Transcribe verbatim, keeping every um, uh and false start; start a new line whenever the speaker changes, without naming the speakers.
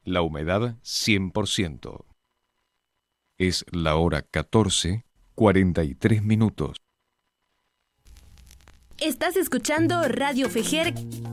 la humedad cien por ciento. Es la hora catorce, cuarenta y tres minutos.
Estás escuchando Radio Fejer